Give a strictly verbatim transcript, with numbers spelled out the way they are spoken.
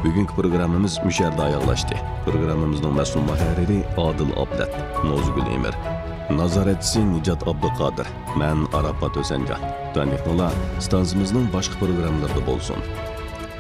Bugungi programmamiz musharda oyoqlashdi. Programmamizning mas'ul muharriri Odil Ablat, Nozgul Emir, nazoratchisi Nijat Abduqodir, men Arafat O'sanjon. Tandiqlar stansiyamizning boshqa programmalarida bo'lsin.